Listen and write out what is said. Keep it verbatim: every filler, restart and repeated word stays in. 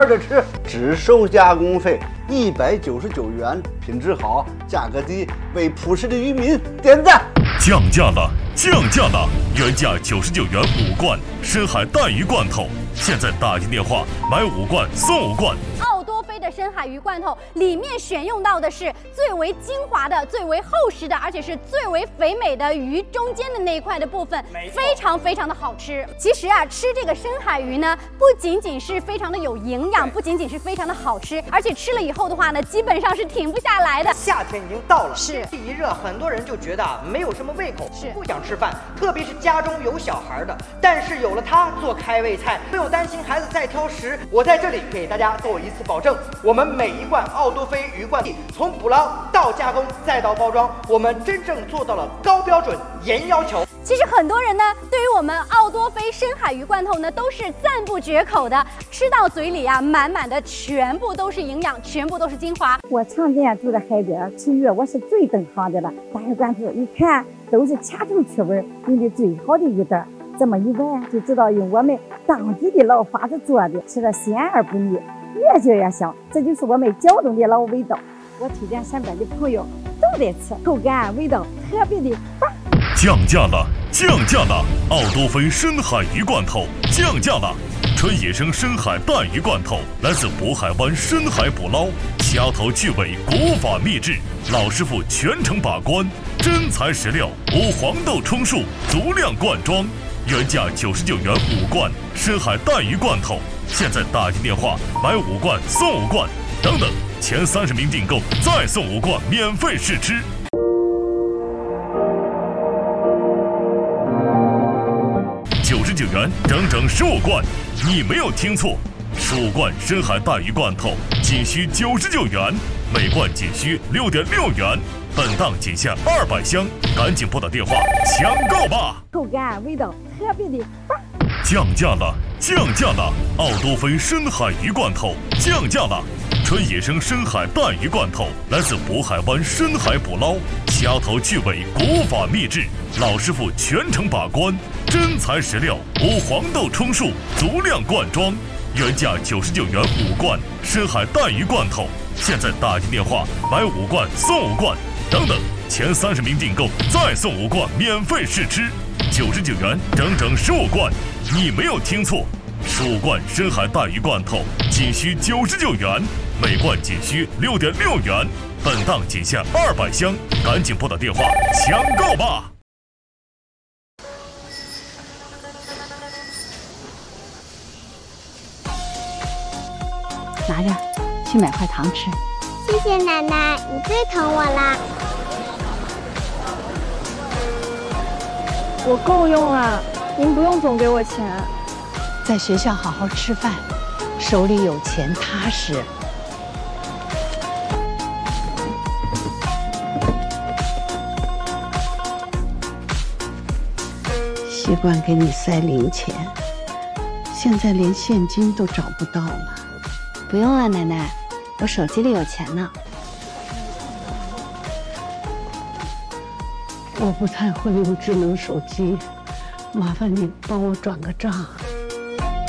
着吃，只收加工费一百九十九元，品质好，价格低，为朴实的渔民点赞。 降价了，降价了！原价九十九元五罐深海带鱼罐头，现在打进电话买五罐送五罐。 奥多菲的深海鱼罐头里面选用到的是最为精华的、最为厚实的，而且是最为肥美的鱼中间的那一块的部分，非常非常的好吃。其实啊，吃这个深海鱼呢，不仅仅是非常的有营养，不仅仅是非常的好吃，而且吃了以后的话呢，基本上是停不下来的。 夏天已经到了， 是天气一热，很多人就觉得啊没有什么胃口， 是不想吃饭，特别是家中有小孩的。但是有了它做开胃菜，不用担心孩子再挑食。我在这里给大家做一次保证，我们每一罐奥多菲鱼罐从捕捞到加工再到包装，我们真正做到了高标准、严要求。 其实很多人呢，对于我们奥多菲深海鱼罐头呢，都是赞不绝口的。吃到嘴里啊，满满的全部都是营养，全部都是精华。 我常年住在海边吃鱼，我是最懂行的了。大鱼罐头一看都是掐头去味，用的最好的鱼蛋，这么一闻就知道用我们当地的老法子做的，吃了鲜而不腻，越嚼越香，这就是我们胶东的老味道。我推荐身边的朋友都得吃，口感味道特别的棒。 降价了，降价了！奥多菲深海鱼罐头降价了，纯野生深海带鱼罐头来自渤海湾深海捕捞，掐头去尾，古法秘制，老师傅全程把关，真材实料，无黄豆充数，足量灌装，原价九十九元五罐深海带鱼罐头，现在打进电话买五罐送五罐，等等，前三十名订购再送五罐免费试吃。九十九元整整十五罐，你没有听错，十五罐深海带鱼罐头仅需九十九元，每罐仅需六点六元，本档仅限二百箱，赶紧拨打电话抢购吧！ 口感味道特别的棒。 降价了，降价了！奥多菲深海鱼罐头降价了，纯野生深海带鱼罐头来自渤海湾深海捕捞，掐头去尾，古法秘制，老师傅全程把关，真材实料，无黄豆充数，足量灌装，原价九十九元五罐深海带鱼罐头，现在打进电话买五罐送五罐，等等，前三十名订购再送五罐免费试吃，九十九元整整十五罐，你没有听错，十五罐深海带鱼罐头仅需九十九元，每罐仅需六点六元，本档仅限二百箱，赶紧拨打电话抢购吧！ 拿着，去买块糖吃。 谢谢奶奶，你最疼我啦。 我够用了，您不用总给我钱。 在学校好好吃饭，手里有钱踏实。习惯给你塞零钱，现在连现金都找不到了。 不用了，奶奶，我手机里有钱呢。 我不太会用智能手机，麻烦你帮我转个账。